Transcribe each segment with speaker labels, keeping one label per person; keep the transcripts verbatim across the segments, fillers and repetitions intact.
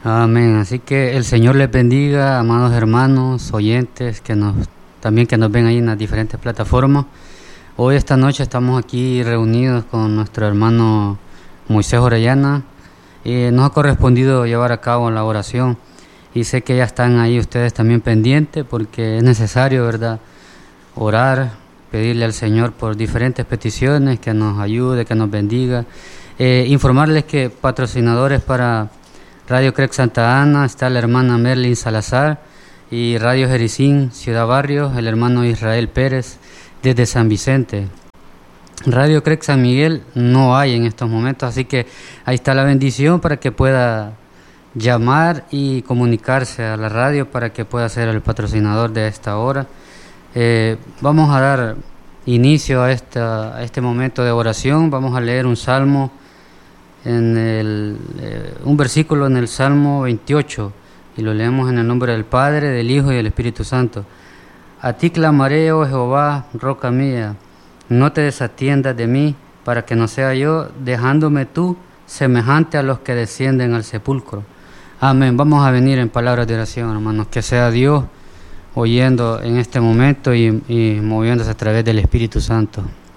Speaker 1: Amén. Así que el Señor les bendiga, amados hermanos, oyentes, que nos también que nos ven ahí en las diferentes plataformas. Hoy, esta noche, estamos aquí reunidos con nuestro hermano Moisés Orellana. Y nos ha correspondido llevar a cabo la oración. Y sé que ya están ahí ustedes también pendientes, porque es necesario, ¿verdad?, orar, pedirle al Señor por diferentes peticiones, que nos ayude, que nos bendiga. Eh, informarles que patrocinadores para Radio Crec Santa Ana está la hermana Merlin Salazar, y Radio Jericín Ciudad Barrios, el hermano Israel Pérez desde San Vicente. Radio Crec San Miguel no hay en estos momentos, así que ahí está la bendición para que pueda llamar y comunicarse a la radio para que pueda ser el patrocinador de esta hora. Eh, vamos a dar inicio a, esta, a este momento de oración. Vamos a leer un salmo, en el, eh, un versículo en el Salmo veintiocho, y lo leemos en el nombre del Padre, del Hijo y del Espíritu Santo. A ti clamaré, oh Jehová, roca mía, no te desatiendas de mí, para que no sea yo, dejándome tú, semejante a los que descienden al sepulcro. Amén. Vamos a venir en palabras de oración, hermanos, que sea Dios oyendo en este momento y, y moviéndose a través del Espíritu Santo.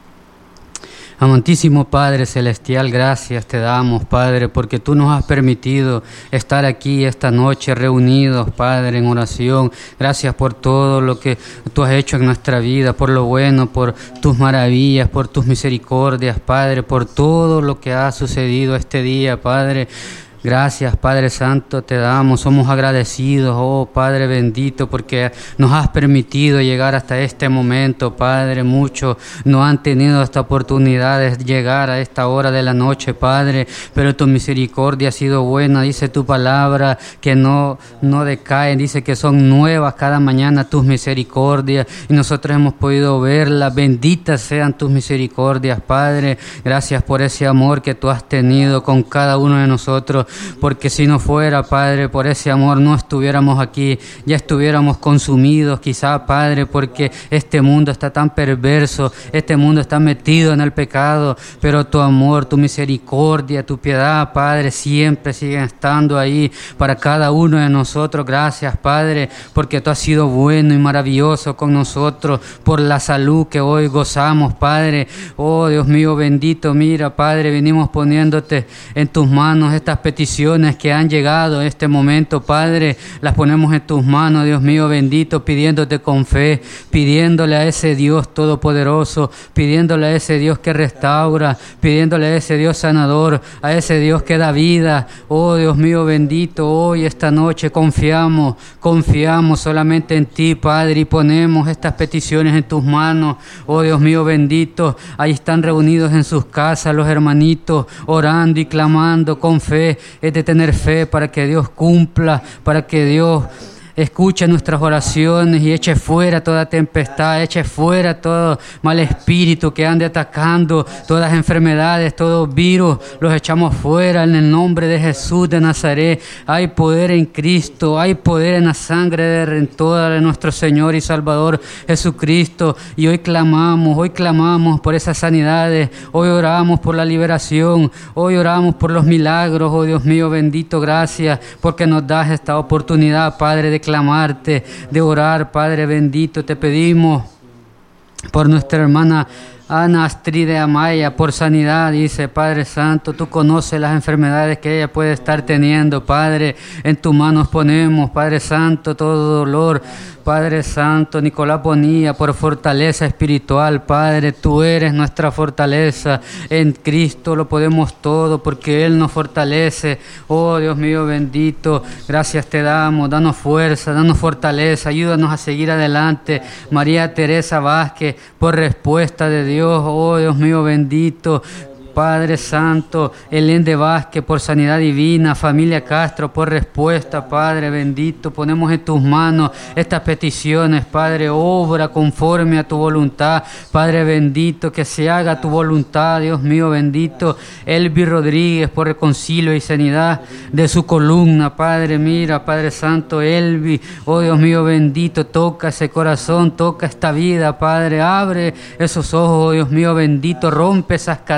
Speaker 1: Amantísimo Padre Celestial, gracias te damos, Padre, porque tú nos has permitido estar aquí esta noche reunidos, Padre, en oración. Gracias por todo lo que tú has hecho en nuestra vida, por lo bueno, por tus maravillas, por tus misericordias, Padre, por todo lo que ha sucedido este día, Padre. Gracias, Padre Santo, te damos, somos agradecidos, oh Padre bendito, porque nos has permitido llegar hasta este momento, Padre. Muchos no han tenido esta oportunidad de llegar a esta hora de la noche, Padre, pero tu misericordia ha sido buena. Dice tu palabra que no, no decaen, dice que son nuevas cada mañana tus misericordias, y nosotros hemos podido verlas. Benditas sean tus misericordias, Padre. Gracias por ese amor que tú has tenido con cada uno de nosotros, porque si no fuera, Padre, por ese amor no estuviéramos aquí, ya estuviéramos consumidos quizá, Padre, porque este mundo está tan perverso, este mundo está metido en el pecado, pero tu amor, tu misericordia, tu piedad, Padre, siempre siguen estando ahí para cada uno de nosotros. Gracias, Padre, porque tú has sido bueno y maravilloso con nosotros, por la salud que hoy gozamos, Padre. Oh, Dios mío bendito, mira, Padre, venimos poniéndote en tus manos estas peticiones que han llegado en este momento, Padre. Las ponemos en tus manos, Dios mío bendito, pidiéndote con fe, pidiéndole a ese Dios todopoderoso, pidiéndole a ese Dios que restaura, pidiéndole a ese Dios sanador, a ese Dios que da vida. Oh, Dios mío bendito, hoy, esta noche, confiamos, confiamos solamente en ti, Padre, y ponemos estas peticiones en tus manos. Oh, Dios mío bendito, ahí están reunidos en sus casas los hermanitos, orando y clamando con fe. Es de tener fe para que Dios cumpla, para que Dios escuche nuestras oraciones y eche fuera toda tempestad, eche fuera todo mal espíritu que ande atacando, todas las enfermedades, todos virus, los echamos fuera en el nombre de Jesús de Nazaret. Hay poder en Cristo, hay poder en la sangre de redentora de nuestro Señor y Salvador Jesucristo, y hoy clamamos, hoy clamamos por esas sanidades, hoy oramos por la liberación, hoy oramos por los milagros. Oh Dios mío bendito, gracias porque nos das esta oportunidad, Padre, de clamarte, de orar, Padre bendito. Te pedimos por nuestra hermana Ana Astride Amaya, por sanidad, dice, Padre Santo, tú conoces las enfermedades que ella puede estar teniendo, Padre, en tus manos ponemos, Padre Santo, todo dolor, Padre Santo. Nicolás Bonilla, por fortaleza espiritual, Padre, tú eres nuestra fortaleza, en Cristo lo podemos todo, porque Él nos fortalece. Oh Dios mío bendito, gracias te damos, danos fuerza, danos fortaleza, ayúdanos a seguir adelante. María Teresa Vázquez, por respuesta de Dios. Dios, oh Dios mío bendito, Padre Santo, Elén de Vázquez, por sanidad divina, familia Castro, por respuesta, Padre bendito, ponemos en tus manos estas peticiones, Padre, obra conforme a tu voluntad, Padre bendito, que se haga tu voluntad, Dios mío bendito. Elvi Rodríguez, por reconcilio y sanidad de su columna, Padre, mira, Padre Santo, Elvi, oh Dios mío bendito, toca ese corazón, toca esta vida, Padre, abre esos ojos, oh Dios mío bendito, rompe esas cadenas,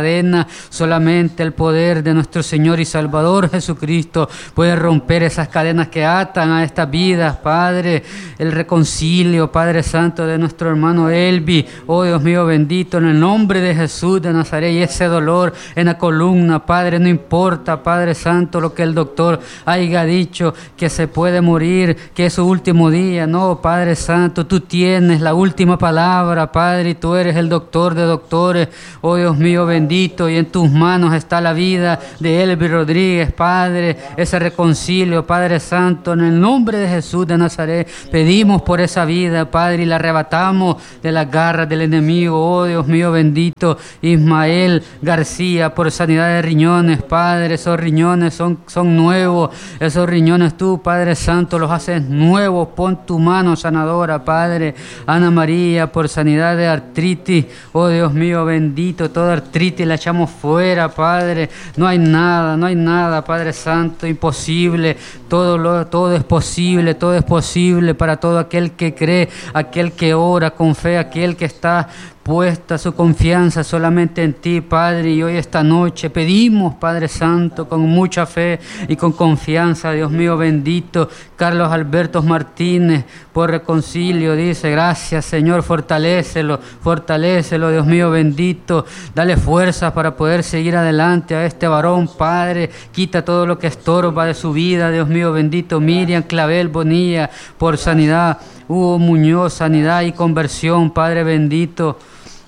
Speaker 1: Solamente el poder de nuestro Señor y Salvador Jesucristo puede romper esas cadenas que atan a estas vidas, Padre. El reconcilio, Padre Santo, de nuestro hermano Elvi, oh Dios mío bendito, en el nombre de Jesús de Nazaret, y ese dolor en la columna, Padre, no importa, Padre Santo, lo que el doctor haya dicho, que se puede morir, que es su último día. No, Padre Santo, tú tienes la última palabra, Padre, y tú eres el doctor de doctores, oh Dios mío bendito, y en tus manos está la vida de Elvi Rodríguez, Padre, ese reconcilio, Padre Santo, en el nombre de Jesús de Nazaret, pedimos por esa vida, Padre, y la arrebatamos de las garras del enemigo, oh Dios mío bendito. Ismael García, por sanidad de riñones, Padre, esos riñones son, son nuevos, esos riñones tú, Padre Santo, los haces nuevos, pon tu mano sanadora, Padre. Ana María, por sanidad de artritis, oh Dios mío bendito, toda artritis la echamos fuera, Padre, no hay nada, no hay nada, Padre Santo, imposible, todo, lo, todo es posible, todo es posible para todo aquel que cree, aquel que ora con fe, aquel que está puesta su confianza solamente en ti, Padre, y hoy esta noche pedimos, Padre Santo, con mucha fe y con confianza, Dios mío bendito, Carlos Alberto Martínez, por reconcilio, dice, gracias Señor, fortalécelo, fortalécelo, Dios mío bendito, dale fuerzas para poder seguir adelante a este varón, Padre, quita todo lo que estorba de su vida, Dios mío bendito, Miriam Clavel Bonilla, por sanidad, Hugo Muñoz, sanidad y conversión, Padre bendito.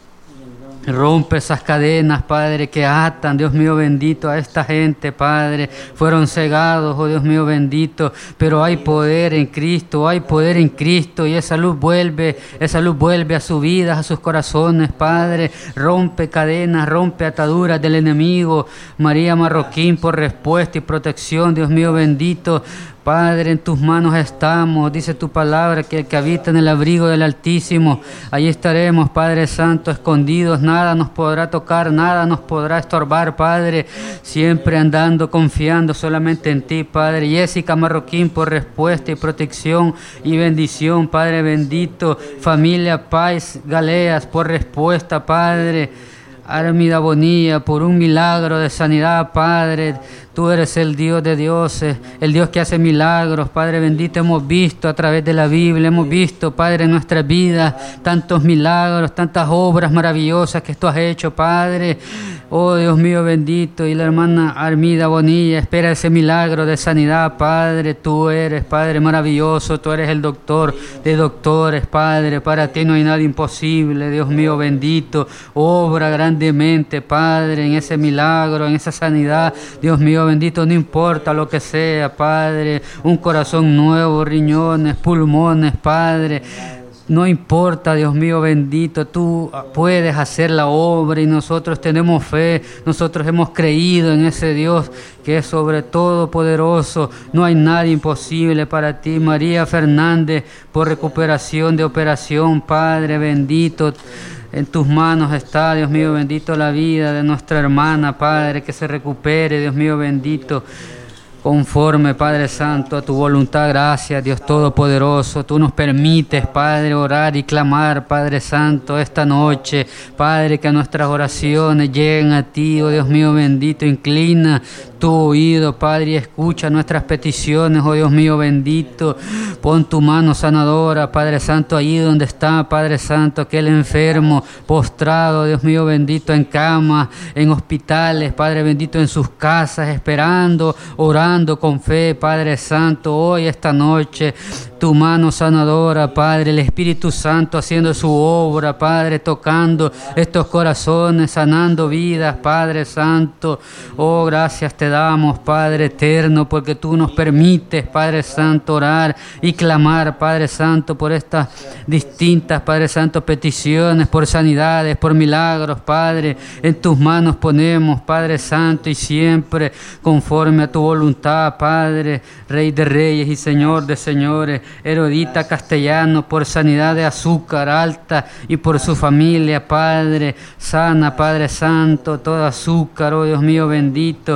Speaker 1: Rompe esas cadenas, Padre, que atan, Dios mío bendito, a esta gente, Padre. Fueron cegados, oh Dios mío bendito, pero hay poder en Cristo, hay poder en Cristo, y esa luz vuelve, esa luz vuelve a sus vidas, a sus corazones, Padre. Rompe cadenas, rompe ataduras del enemigo. María Marroquín, por respuesta y protección, Dios mío bendito. Padre, en tus manos estamos, dice tu palabra, que el que habita en el abrigo del Altísimo, allí estaremos, Padre Santo, escondidos, nada nos podrá tocar, nada nos podrá estorbar, Padre, siempre andando, confiando solamente en ti, Padre. Jessica Marroquín, por respuesta y protección y bendición, Padre bendito. Familia Paz Galeas, por respuesta, Padre. Armida Bonilla, por un milagro de sanidad, Padre. Tú eres el Dios de dioses, el Dios que hace milagros, Padre bendito. Hemos visto a través de la Biblia, hemos visto, Padre, en nuestras vidas, tantos milagros, tantas obras maravillosas que tú has hecho, Padre. Oh Dios mío bendito, y la hermana Armida Bonilla espera ese milagro de sanidad, Padre. Tú eres, Padre maravilloso, tú eres el doctor de doctores, Padre. Para ti no hay nada imposible, Dios mío bendito. Obra grandemente, Padre, en ese milagro, en esa sanidad, Dios mío bendito, no importa lo que sea, Padre. Un corazón nuevo, riñones, pulmones, Padre. No importa, Dios mío bendito, tú puedes hacer la obra y nosotros tenemos fe, nosotros hemos creído en ese Dios que es sobre todo poderoso. No hay nada imposible para ti. María Fernández, por recuperación de operación, Padre bendito. En tus manos está, Dios mío bendito, la vida de nuestra hermana, Padre, que se recupere, Dios mío bendito. Conforme, Padre Santo, a tu voluntad, gracias, Dios Todopoderoso. Tú nos permites, Padre, orar y clamar, Padre Santo, esta noche. Padre, que nuestras oraciones lleguen a ti, oh Dios mío bendito. Inclina tu oído, Padre, y escucha nuestras peticiones, oh Dios mío bendito. Pon tu mano sanadora, Padre Santo, allí donde está, Padre Santo, aquel enfermo, postrado, Dios mío bendito, en cama, en hospitales, Padre bendito, en sus casas, esperando, orando con fe, Padre Santo, hoy, esta noche, tu mano sanadora, Padre, el Espíritu Santo haciendo su obra, Padre, tocando estos corazones, sanando vidas, Padre Santo. Oh, gracias te damos, Padre eterno, porque tú nos permites, Padre Santo, orar y clamar, Padre Santo, por estas distintas, Padre Santo, peticiones, por sanidades, por milagros, Padre. En tus manos ponemos, Padre Santo, y siempre conforme a tu voluntad, Padre, Rey de Reyes y Señor de Señores. Herodita Castellano, por sanidad de azúcar alta y por su familia, Padre, sana, Padre Santo, todo azúcar, oh Dios mío bendito.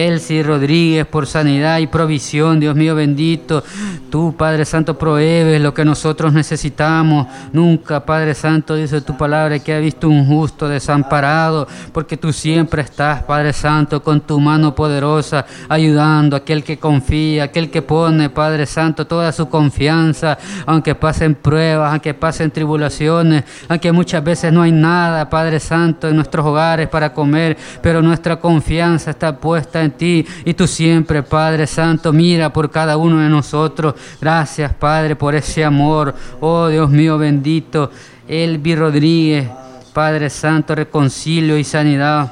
Speaker 1: Elsie Rodríguez, por sanidad y provisión, Dios mío bendito. Tú, Padre Santo, prohíbes lo que nosotros necesitamos. Nunca, Padre Santo, dice tu palabra, que ha visto un justo desamparado, porque tú siempre estás, Padre Santo, con tu mano poderosa, ayudando a aquel que confía, aquel que pone, Padre Santo, toda su confianza, aunque pasen pruebas, aunque pasen tribulaciones, aunque muchas veces no hay nada, Padre Santo, en nuestros hogares para comer, pero nuestra confianza está puesta en ti, y tú siempre, Padre Santo, mira por cada uno de nosotros. Gracias, Padre, por ese amor. Oh, Dios mío bendito. Elvi Rodríguez, Padre Santo, reconcilio y sanidad.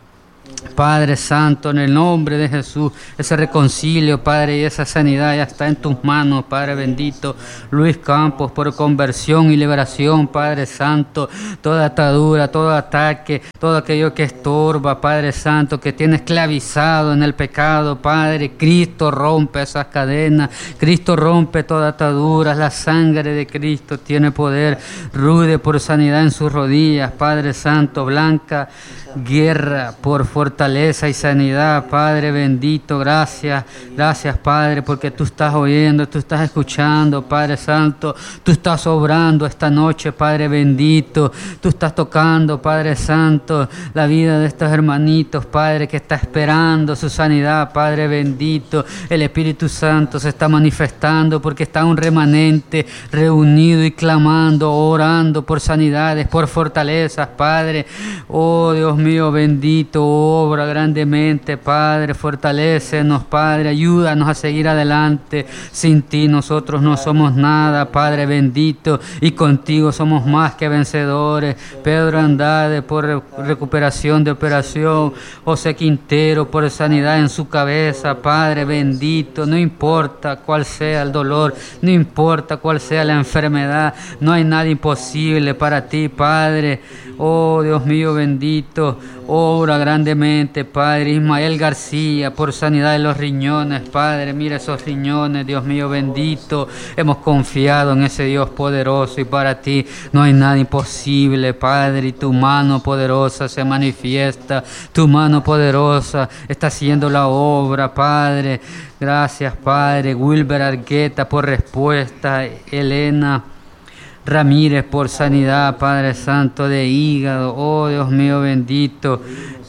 Speaker 1: Padre Santo, en el nombre de Jesús, ese reconcilio, Padre, y esa sanidad ya está en tus manos, Padre bendito. Luis Campos, por conversión y liberación, Padre Santo, toda atadura, todo ataque, todo aquello que estorba, Padre Santo, que tiene esclavizado en el pecado, Padre, Cristo rompe esas cadenas, Cristo rompe toda atadura, la sangre de Cristo tiene poder. Rude, por sanidad en sus rodillas, Padre Santo. Blanca Guerra, por fortaleza y sanidad, Padre bendito. Gracias, gracias, Padre, porque tú estás oyendo, tú estás escuchando, Padre Santo. Tú estás obrando esta noche, Padre bendito. Tú estás tocando, Padre Santo, la vida de estos hermanitos, Padre, que está esperando su sanidad, Padre bendito. El Espíritu Santo se está manifestando porque está un remanente reunido y clamando, orando por sanidades, por fortalezas, Padre. Oh, Dios mío bendito, obra grandemente, Padre, fortalécenos, Padre, ayúdanos a seguir adelante. Sin ti nosotros no somos nada, Padre bendito, y contigo somos más que vencedores. Pedro Andrade, por recuperación de operación. José Quintero, por sanidad en su cabeza, Padre bendito. No importa cuál sea el dolor, no importa cuál sea la enfermedad, no hay nada imposible para ti, Padre. Oh, Dios mío bendito, obra grandemente, Padre. Ismael García, por sanidad de los riñones, Padre, mira esos riñones, Dios mío bendito. Hemos confiado en ese Dios poderoso, y para ti no hay nada imposible, Padre, y tu mano poderosa se manifiesta, tu mano poderosa está haciendo la obra, Padre. Gracias, Padre. Wilber Argueta, por respuesta. Elena Ramírez, por sanidad, Padre Santo, de hígado. Oh, Dios mío bendito.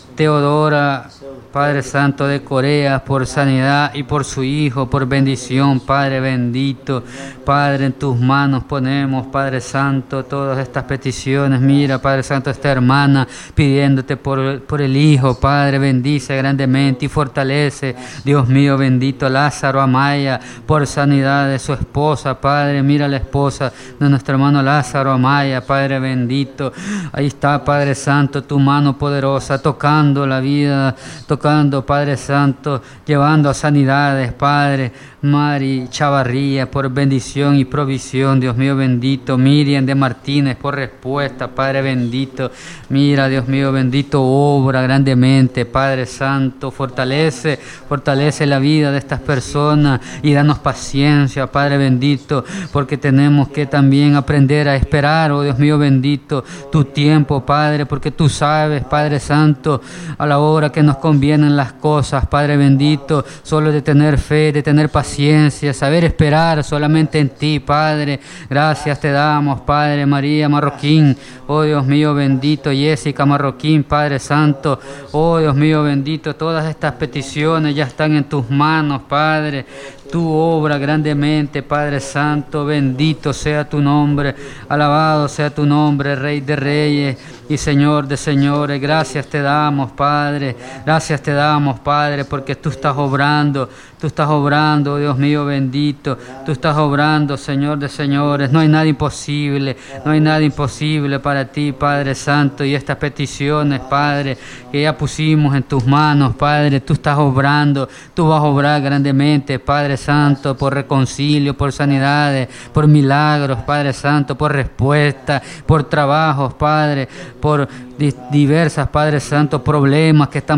Speaker 1: Teodora, Padre Santo, de Corea, por sanidad, y por su hijo, por bendición, Padre bendito. Padre, en tus manos ponemos, Padre Santo, todas estas peticiones. Mira, Padre Santo, esta hermana pidiéndote por, por el hijo, Padre, bendice grandemente y fortalece, Dios mío bendito. Lázaro Amaya, por sanidad de su esposa, Padre, mira la esposa de nuestro hermano Lázaro Amaya, Padre bendito. Ahí está, Padre Santo, tu mano poderosa, tocando la vida, tocando, Padre Santo, llevando a sanidades, Padre. Mari Chavarría, por bendición y provisión, Dios mío bendito. Miriam de Martínez, por respuesta, Padre bendito. Mira, Dios mío bendito, obra grandemente, Padre Santo. Fortalece, fortalece la vida de estas personas y danos paciencia, Padre bendito, porque tenemos que también aprender a esperar, oh Dios mío bendito, tu tiempo, Padre, porque tú sabes, Padre Santo, a la hora que nos convienen las cosas, Padre bendito, solo de tener fe, de tener paciencia, saber esperar solamente en ti, Padre. Gracias te damos, Padre. María Marroquín, oh Dios mío bendito. Jessica Marroquín, Padre Santo, oh Dios mío bendito. Todas estas peticiones ya están en tus manos, Padre. Tu obra grandemente, Padre Santo, bendito sea tu nombre, alabado sea tu nombre, Rey de Reyes y Señor de Señores. Gracias te damos, Padre, gracias te damos, Padre, porque tú estás obrando, tú estás obrando, Dios mío bendito, tú estás obrando, Señor de Señores. No hay nada imposible, no hay nada imposible para ti, Padre Santo, y estas peticiones, Padre, que ya pusimos en tus manos, Padre, tú estás obrando, tú vas a obrar grandemente, Padre Santo, por reconcilio, por sanidades, por milagros, Padre Santo, por respuesta, por trabajos, Padre, por diversas, Padre Santo, problemas que están pasando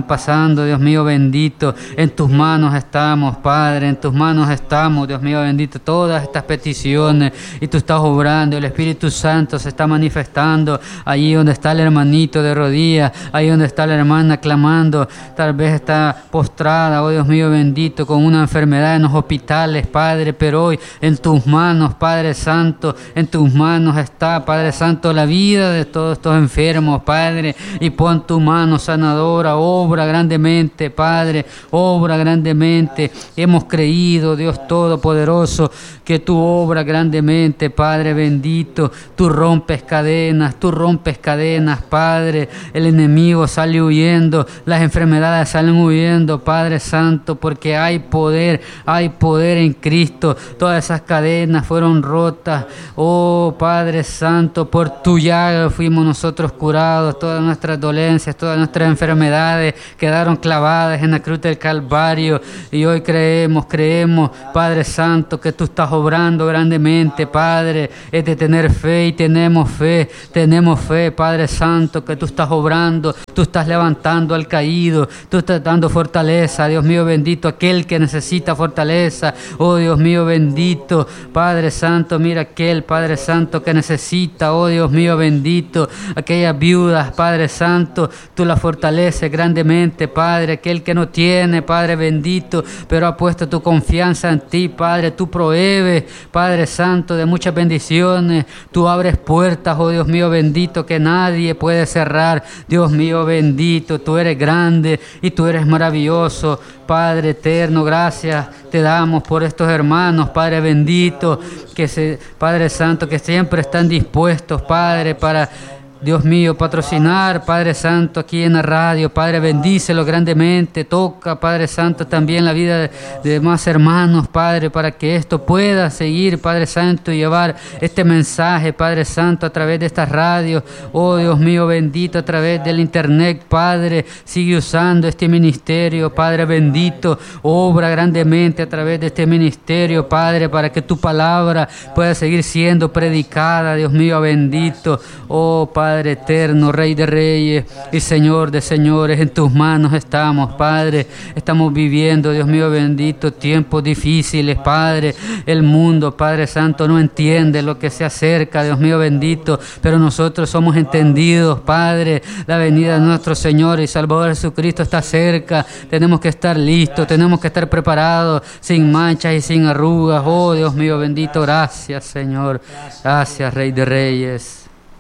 Speaker 1: clamando, Dios mío bendito. En tus manos estamos, Padre, en tus manos estamos, Dios mío bendito, todas estas peticiones, y tú estás obrando, el Espíritu Santo se está manifestando allí donde está el hermanito de rodillas, ahí donde está la hermana clamando, tal vez está postrada, oh Dios mío bendito, con una enfermedad en los hospitales, Padre, pero hoy en tus manos, Padre Santo, en tus manos está, Padre Santo, la vida de todos estos enfermos, Padre, y pon tu mano sanadora, obra grandemente, Padre, obra grandemente. Hemos creído, Dios Todopoderoso, que tú obras grandemente, Padre bendito. Tú rompes cadenas, tú rompes cadenas, Padre. El enemigo sale huyendo, las enfermedades salen huyendo, Padre Santo, porque hay poder, hay poder en Cristo. Todas esas cadenas fueron rotas, oh Padre Santo, por tu llaga fuimos nosotros curados, todas nuestras dolencias, todas nuestras enfermedades quedaron clavadas en la cruz del Calvario, y hoy creemos, creemos, Padre Santo, que tú estás obrando grandemente, Padre. Es de tener fe, y tenemos fe, tenemos fe, Padre Santo, que tú estás obrando, tú estás levantando al caído, tú estás dando fortaleza, Dios mío bendito, aquel que necesita fortaleza, oh Dios mío bendito, Padre Santo, mira aquel, Padre Santo, que necesita, oh Dios mío bendito, aquellas viudas, Padre Santo, tú la fortaleces grandemente, Padre, aquel que no tiene, Padre bendito, pero ha puesto tu confianza en ti, Padre, tú prohíbes, Padre Santo, de muchas bendiciones, tú abres puertas, oh Dios mío bendito, que nadie puede cerrar, Dios mío bendito, tú eres grande y tú eres maravilloso, Padre eterno, gracias te damos por estos hermanos, Padre bendito, que se, Padre Santo, que siempre están dispuestos, Padre, para, Dios mío, patrocinar, Padre Santo, aquí en la radio, Padre, bendícelo grandemente, toca, Padre Santo, también la vida de, de más hermanos, Padre, para que esto pueda seguir, Padre Santo, y llevar este mensaje, Padre Santo, a través de estas radios, oh Dios mío bendito, a través del internet, Padre, sigue usando este ministerio, Padre bendito, obra grandemente a través de este ministerio, Padre, para que tu palabra pueda seguir siendo predicada, Dios mío bendito, oh Padre, Padre eterno, Rey de Reyes y Señor de Señores, en tus manos estamos, Padre. Estamos viviendo, Dios mío bendito, tiempos difíciles, Padre. El mundo, Padre Santo, no entiende lo que se acerca, Dios mío bendito, pero nosotros somos entendidos, Padre. La venida de nuestro Señor y Salvador Jesucristo está cerca. Tenemos que estar listos, tenemos que estar preparados, sin manchas y sin arrugas. Oh, Dios mío bendito, gracias, Señor. Gracias, Rey de Reyes.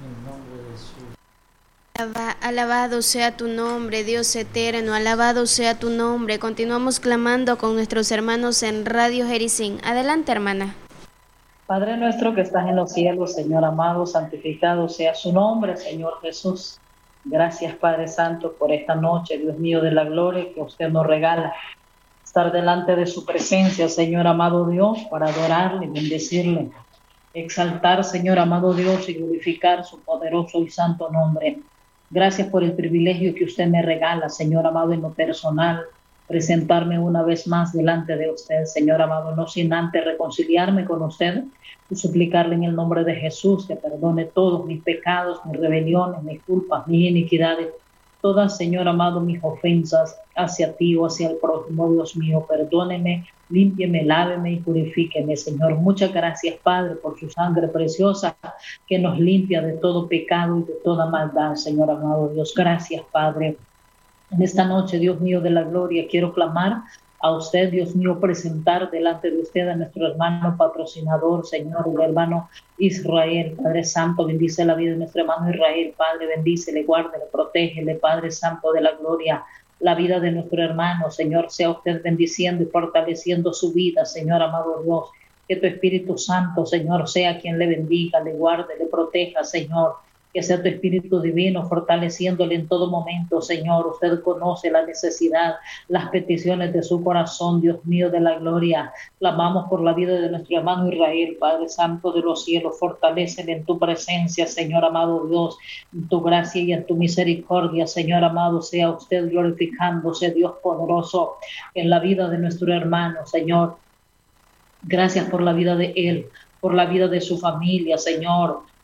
Speaker 2: Alabado sea tu nombre, Dios eterno, alabado sea tu nombre. Continuamos clamando con nuestros hermanos en Radio Jericín. Adelante, hermana.
Speaker 3: Padre nuestro que estás en los cielos, Señor amado, santificado sea su nombre, Señor Jesús. Gracias, Padre Santo, por esta noche, Dios mío de la gloria, que usted nos regala. Estar delante de su presencia, Señor amado Dios, para adorarle, bendecirle, exaltar, Señor amado Dios, y glorificar su poderoso y santo nombre. Gracias por el privilegio que usted me regala, Señor amado, en lo personal, presentarme una vez más delante de usted, Señor amado, no sin antes reconciliarme con usted y suplicarle en el nombre de Jesús que perdone todos mis pecados, mis rebeliones, mis culpas, mis iniquidades, todas, Señor amado, mis ofensas hacia ti o hacia el prójimo, Dios mío, perdóneme, límpieme, láveme y purifíqueme, Señor. Muchas gracias, Padre, por su sangre preciosa que nos limpia de todo pecado y de toda maldad, Señor amado Dios. Gracias, Padre. En esta noche, Dios mío de la gloria, quiero clamar a usted, Dios mío, presentar delante de usted a nuestro hermano patrocinador, Señor, el hermano Israel. Padre Santo, bendice la vida de nuestro hermano Israel. Padre, bendícele, guárdele, protégele, Padre Santo de la gloria. La vida de nuestro hermano, Señor, sea usted bendiciendo y fortaleciendo su vida, Señor amado Dios. Que tu Espíritu Santo, Señor, sea quien le bendiga, le guarde, le proteja, Señor. Que sea tu Espíritu Divino fortaleciéndole en todo momento, Señor. Usted conoce la necesidad, las peticiones de su corazón, Dios mío de la gloria. Clamamos por la vida de nuestro hermano Israel, Padre Santo de los cielos. Fortalécele en tu presencia, Señor amado Dios, en tu gracia y en tu misericordia, Señor amado. Sea usted glorificándose, Dios poderoso, en la vida de nuestro hermano, Señor. Gracias por la vida de él, por la vida de su familia, Señor.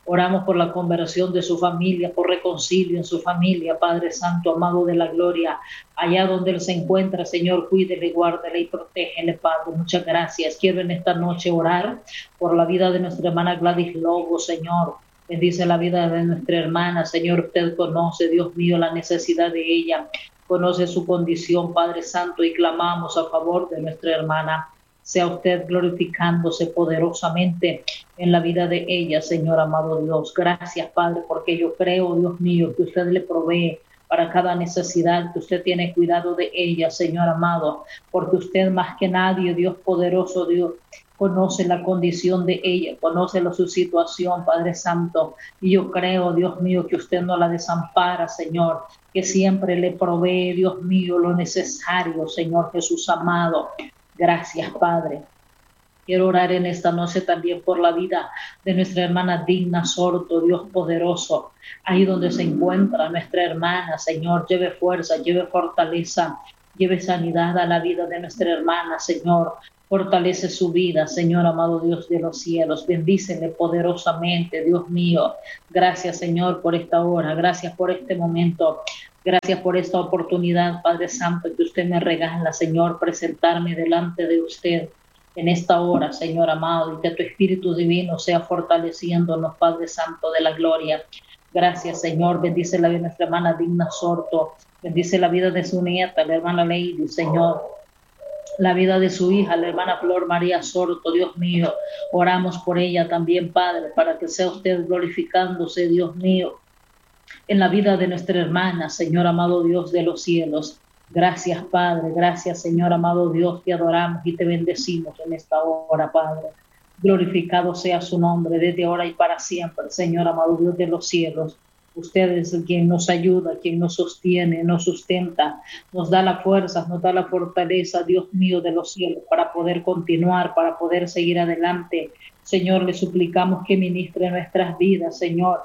Speaker 3: Oramos por la conversión de su familia, por reconcilio en su familia, Padre Santo, amado de la gloria. Allá donde Él se encuentra, Señor, cuídele, guárdele y protégele, Padre. Muchas gracias. Quiero en esta noche orar por la vida de nuestra hermana Gladys Lobo, Señor. Bendice la vida de nuestra hermana, Señor. Usted conoce, Dios mío, la necesidad de ella. Conoce su condición, Padre Santo, y clamamos a favor de nuestra hermana. Sea usted glorificándose poderosamente en la vida de ella, Señor amado Dios. Gracias, Padre, porque yo creo, Dios mío, que usted le provee para cada necesidad, que usted tiene cuidado de ella, Señor amado, porque usted más que nadie, Dios poderoso, Dios, conoce la condición de ella, conoce la, su situación, Padre Santo, y yo creo, Dios mío, que usted no la desampara, Señor, que siempre le provee, Dios mío, lo necesario, Señor Jesús amado. Gracias, Padre. Quiero orar en esta noche también por la vida de nuestra hermana Digna Sorto, Dios poderoso. Ahí donde se encuentra nuestra hermana, Señor, lleve fuerza, lleve fortaleza, lleve sanidad a la vida de nuestra hermana, Señor. Fortalece su vida, Señor amado Dios de los cielos. Bendícele poderosamente, Dios mío. Gracias, Señor, por esta hora. Gracias por este momento. Gracias por esta oportunidad, Padre Santo, que usted me regala, Señor, presentarme delante de usted en esta hora, Señor amado, y que tu Espíritu Divino sea fortaleciéndonos, Padre Santo de la gloria. Gracias, Señor. Bendice la vida de nuestra hermana Digna Sorto. Bendice la vida de su nieta, la hermana Lady, Señor. La vida de su hija, la hermana Flor María Sorto, Dios mío. Oramos por ella también, Padre, para que sea usted glorificándose, Dios mío, en la vida de nuestra hermana, Señor amado Dios de los cielos. Gracias, Padre. Gracias, Señor amado Dios. Te adoramos y te bendecimos en esta hora, Padre. Glorificado sea su nombre desde ahora y para siempre, Señor amado Dios de los cielos. Usted es quien nos ayuda, quien nos sostiene, nos sustenta, nos da la fuerza, nos da la fortaleza, Dios mío de los cielos, para poder continuar, para poder seguir adelante. Señor, le suplicamos que ministre nuestras vidas, Señor,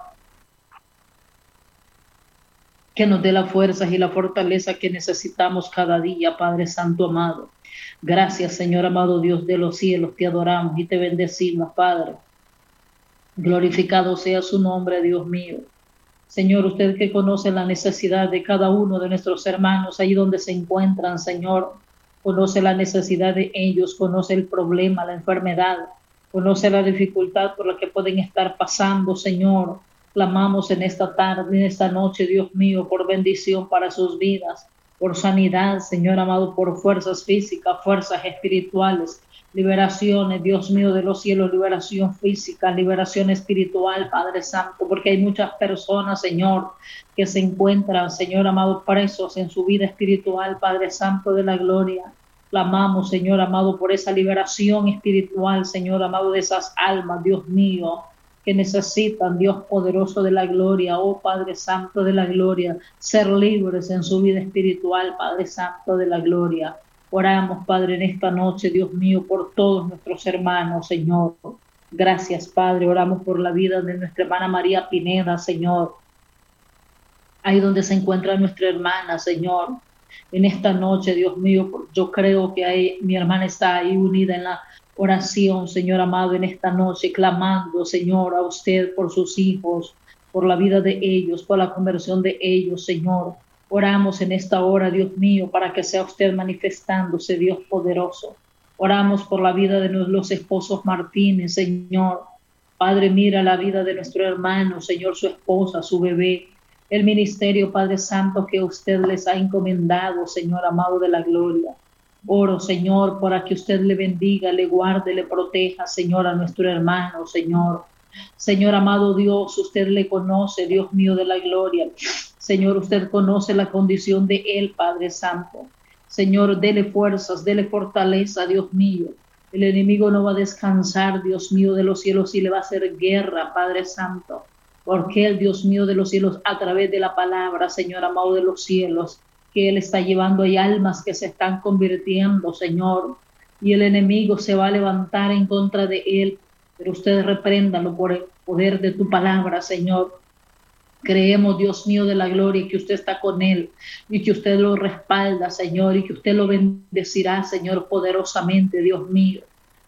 Speaker 3: que nos dé las fuerzas y la fortaleza que necesitamos cada día, Padre Santo amado. Gracias, Señor amado Dios de los cielos, te adoramos y te bendecimos, Padre. Glorificado sea su nombre, Dios mío. Señor, usted que conoce la necesidad de cada uno de nuestros hermanos, ahí donde se encuentran, Señor, conoce la necesidad de ellos, conoce el problema, la enfermedad, conoce la dificultad por la que pueden estar pasando, Señor. Clamamos en esta tarde, en esta noche, Dios mío, por bendición para sus vidas, por sanidad, Señor amado, por fuerzas físicas, fuerzas espirituales, liberaciones, Dios mío de los cielos, liberación física, liberación espiritual, Padre Santo, porque hay muchas personas, Señor, que se encuentran, Señor amado, presos en su vida espiritual, Padre Santo de la gloria. Clamamos, Señor amado, por esa liberación espiritual, Señor amado, de esas almas, Dios mío, que necesitan, Dios poderoso de la gloria, oh Padre Santo de la gloria, ser libres en su vida espiritual, Padre Santo de la gloria. Oramos, Padre, en esta noche, Dios mío, por todos nuestros hermanos, Señor. Gracias, Padre. Oramos por la vida de nuestra hermana María Pineda, Señor. Ahí donde se encuentra nuestra hermana, Señor. En esta noche, Dios mío, yo creo que hay, mi hermana está ahí unida en la oración, Señor amado, en esta noche, clamando, Señor, a usted por sus hijos, por la vida de ellos, por la conversión de ellos, Señor. Oramos en esta hora, Dios mío, para que sea usted manifestándose, Dios poderoso. Oramos por la vida de los esposos Martínez, Señor. Padre, mira la vida de nuestro hermano, Señor, su esposa, su bebé, el ministerio, Padre Santo, que usted les ha encomendado, Señor amado de la gloria. Oro, Señor, para que usted le bendiga, le guarde, le proteja, Señor, a nuestro hermano, Señor. Señor amado Dios, usted le conoce, Dios mío de la gloria. Señor, usted conoce la condición de él, Padre Santo. Señor, dele fuerzas, dele fortaleza, Dios mío. El enemigo no va a descansar, Dios mío de los cielos, y le va a hacer guerra, Padre Santo. Porque el Dios mío de los cielos, a través de la palabra, Señor amado de los cielos, que Él está llevando, hay almas que se están convirtiendo, Señor, y el enemigo se va a levantar en contra de Él, pero ustedes repréndanlo por el poder de tu palabra, Señor. Creemos, Dios mío de la gloria, que usted está con Él y que usted lo respalda, Señor, y que usted lo bendecirá, Señor, poderosamente, Dios mío.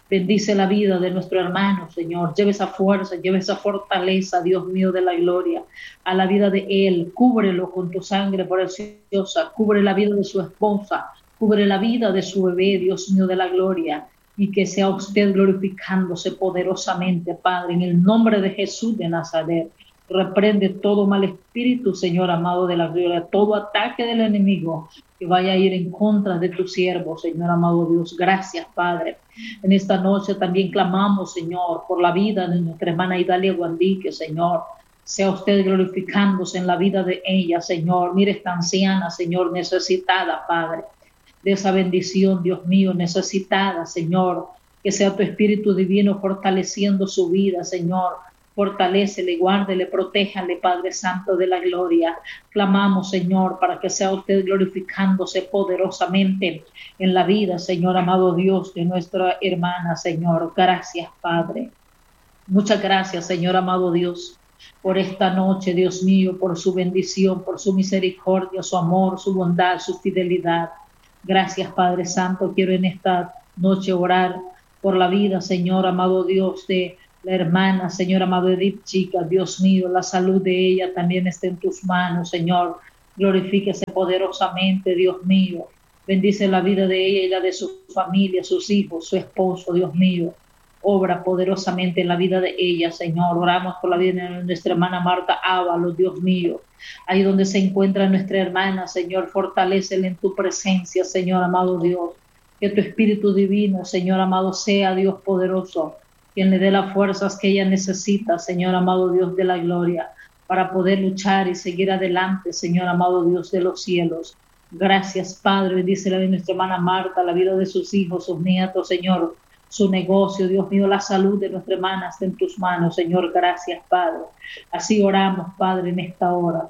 Speaker 3: Bendice la vida de nuestro hermano, Señor. Lleve esa fuerza, lleve esa fortaleza, Dios mío de la gloria, a la vida de él. Cúbrelo con tu sangre preciosa. Cubre la vida de su esposa. Cubre la vida de su bebé, Dios mío de la gloria. Y que sea usted glorificándose poderosamente, Padre, en el nombre de Jesús de Nazaret. Reprende todo mal espíritu, Señor amado de la gloria, todo ataque del enemigo que vaya a ir en contra de tu siervo, Señor amado Dios. Gracias, Padre. En esta noche también clamamos, Señor, por la vida de nuestra hermana Idalia Guandique, Señor. Sea usted glorificándose en la vida de ella, Señor. Mire esta anciana, Señor, necesitada, Padre, de esa bendición, Dios mío, necesitada, Señor. Que sea tu Espíritu Divino fortaleciendo su vida, Señor. Fortalécele, guárdele, protéjale, Padre Santo de la gloria. Clamamos, Señor, para que sea usted glorificándose poderosamente en la vida, Señor amado Dios, de nuestra hermana, Señor. Gracias, Padre. Muchas gracias, Señor amado Dios, por esta noche, Dios mío, por su bendición, por su misericordia, su amor, su bondad, su fidelidad. Gracias, Padre Santo. Quiero en esta noche orar por la vida, Señor amado Dios, de la hermana, Señor amado Edith Chica. Dios mío, la salud de ella también está en tus manos, Señor. Glorifíquese poderosamente, Dios mío. Bendice la vida de ella y la de su familia, sus hijos, su esposo, Dios mío. Obra poderosamente en la vida de ella, Señor. Oramos por la vida de nuestra hermana Marta Ábalos, Dios mío. Ahí donde se encuentra nuestra hermana, Señor, fortalécela en tu presencia, Señor amado Dios. Que tu Espíritu Divino, Señor amado, sea Dios poderoso, quien le dé las fuerzas que ella necesita, Señor amado Dios de la gloria, para poder luchar y seguir adelante, Señor amado Dios de los cielos. Gracias, Padre. Bendice la vida de nuestra hermana Marta, la vida de sus hijos, sus nietos, Señor, su negocio, Dios mío, la salud de nuestra hermana está en tus manos, Señor. Gracias, Padre. Así oramos, Padre, en esta hora,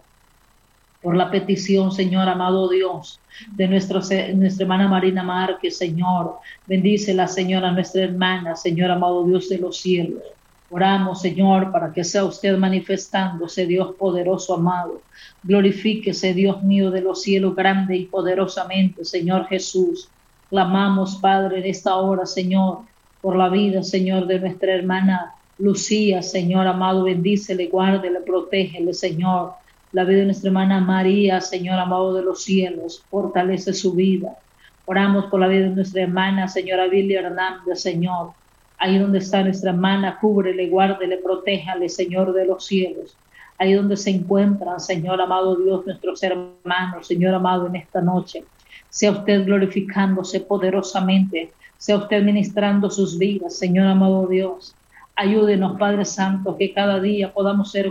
Speaker 3: por la petición, Señor amado Dios, de nuestro, nuestra hermana Marina Márquez, Señor. Bendícela, Señora, nuestra hermana, Señor amado Dios de los cielos. Oramos, Señor, para que sea usted manifestándose, Dios poderoso, amado. Glorifíquese, Dios mío de los cielos, grande y poderosamente, Señor Jesús. Clamamos, Padre, en esta hora, Señor, por la vida, Señor, de nuestra hermana Lucía, Señor amado. Bendícele, guárdele, protégele, Señor. La vida de nuestra hermana María, Señor amado de los cielos, fortalece su vida. Oramos por la vida de nuestra hermana, señora Billy Hernández, Señor. Ahí donde está nuestra hermana, cúbrele, guárdele, protéjale, Señor de los cielos. Ahí donde se encuentran, Señor amado Dios, nuestros hermanos, Señor amado, en esta noche. Sea usted glorificándose poderosamente, sea usted ministrando sus vidas, Señor amado Dios. Ayúdenos, Padre Santo, que cada día podamos ser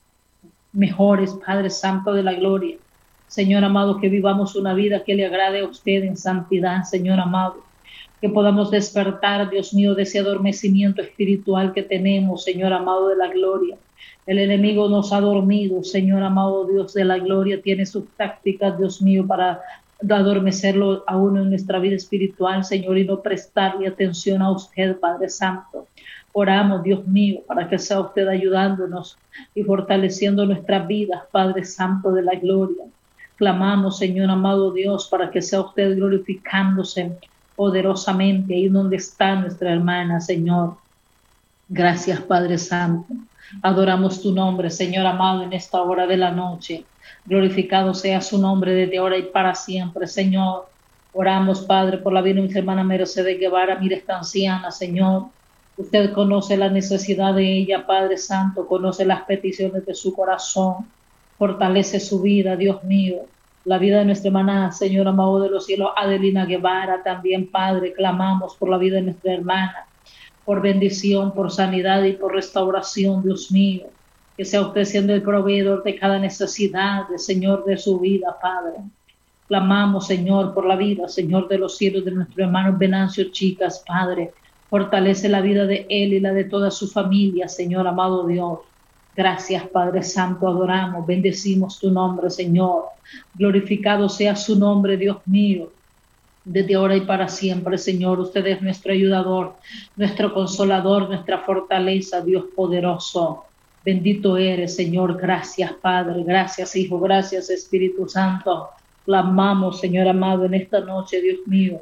Speaker 3: mejores, Padre Santo de la gloria. Señor amado, que vivamos una vida que le agrade a usted en santidad, Señor amado. Que podamos despertar, Dios mío, de ese adormecimiento espiritual que tenemos, Señor amado de la gloria. El enemigo nos ha dormido, Señor amado Dios de la gloria. Tiene sus tácticas, Dios mío, para adormecerlo a uno en nuestra vida espiritual, Señor, y no prestarle atención a usted, Padre Santo. Oramos, Dios mío, para que sea usted ayudándonos y fortaleciendo nuestras vidas, Padre Santo de la gloria. Clamamos, Señor amado Dios, para que sea usted glorificándose poderosamente ahí donde está nuestra hermana, Señor. Gracias, Padre Santo. Adoramos tu nombre, Señor amado, en esta hora de la noche. Glorificado sea su nombre desde ahora y para siempre, Señor. Oramos, Padre, por la vida de nuestra hermana Mercedes Guevara. Mira esta anciana, Señor. Usted conoce la necesidad de ella, Padre Santo. Conoce las peticiones de su corazón. Fortalece su vida, Dios mío. La vida de nuestra hermana, Señor amado de los cielos, Adelina Guevara, también, Padre, clamamos por la vida de nuestra hermana, por bendición, por sanidad y por restauración, Dios mío. Que sea usted siendo el proveedor de cada necesidad, de Señor, de su vida, Padre. Clamamos, Señor, por la vida, Señor, de los cielos, de nuestro hermano Venancio Chicas, Padre. Fortalece la vida de él y la de toda su familia, Señor amado Dios. Gracias, Padre Santo, adoramos, bendecimos tu nombre, Señor. Glorificado sea su nombre, Dios mío, desde ahora y para siempre, Señor. Usted es nuestro ayudador, nuestro consolador, nuestra fortaleza, Dios poderoso. Bendito eres, Señor. Gracias, Padre. Gracias, Hijo. Gracias, Espíritu Santo. Clamamos, Señor amado, en esta noche, Dios mío,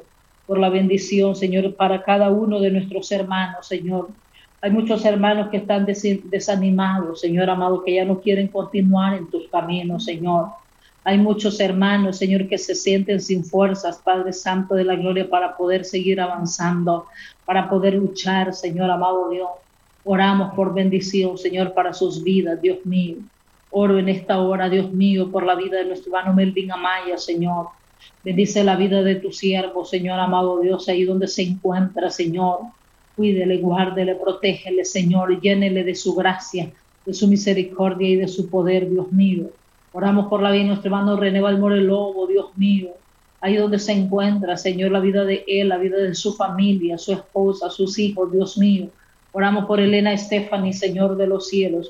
Speaker 3: por la bendición, Señor, para cada uno de nuestros hermanos, Señor. Hay muchos hermanos que están des- desanimados, Señor amado, que ya no quieren continuar en tus caminos, Señor. Hay muchos hermanos, Señor, que se sienten sin fuerzas, Padre Santo de la Gloria, para poder seguir avanzando, para poder luchar, Señor amado Dios. Oramos por bendición, Señor, para sus vidas, Dios mío. Oro en esta hora, Dios mío, por la vida de nuestro hermano Melvin Amaya, Señor. Bendice la vida de tu siervo, Señor amado Dios, ahí donde se encuentra, Señor. Cuídele, guárdele, protégele, Señor, llénele de su gracia, de su misericordia y de su poder, Dios mío. Oramos por la vida de nuestro hermano René Valmore Lobo, Dios mío. Ahí donde se encuentra, Señor, la vida de él, la vida de su familia, su esposa, sus hijos, Dios mío. Oramos por Elena Stephanie, Señor de los cielos.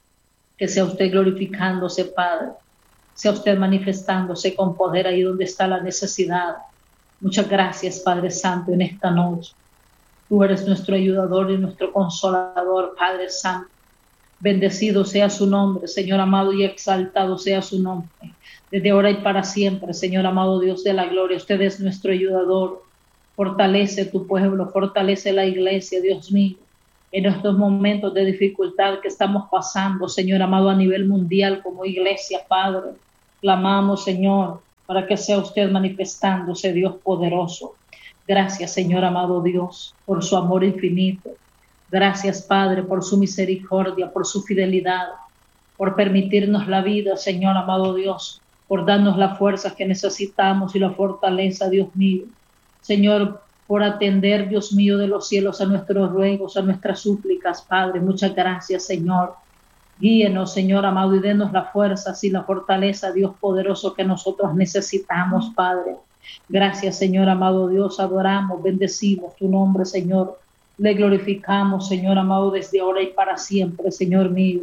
Speaker 3: Que sea usted glorificándose, Padre. Sea usted manifestándose con poder ahí donde está la necesidad. Muchas gracias, Padre Santo, en esta noche. Tú eres nuestro ayudador y nuestro consolador, Padre Santo. Bendecido sea su nombre, Señor amado, y exaltado sea su nombre. Desde ahora y para siempre, Señor amado Dios de la gloria, usted es nuestro ayudador. Fortalece tu pueblo, fortalece la iglesia, Dios mío. En estos momentos de dificultad que estamos pasando, Señor amado, a nivel mundial como iglesia, Padre, clamamos, Señor, para que sea usted manifestándose, Dios poderoso. Gracias, Señor amado Dios, por su amor infinito. Gracias, Padre, por su misericordia, por su fidelidad, por permitirnos la vida, Señor amado Dios, por darnos las fuerzas que necesitamos y la fortaleza, Dios mío. Señor, por atender, Dios mío, de los cielos a nuestros ruegos, a nuestras súplicas, Padre. Muchas gracias, Señor. Guíenos, Señor amado, y denos las fuerzas y la fortaleza, Dios poderoso, que nosotros necesitamos, Padre. Gracias, Señor amado Dios. Adoramos, bendecimos tu nombre, Señor. Le glorificamos, Señor amado, desde ahora y para siempre, Señor mío.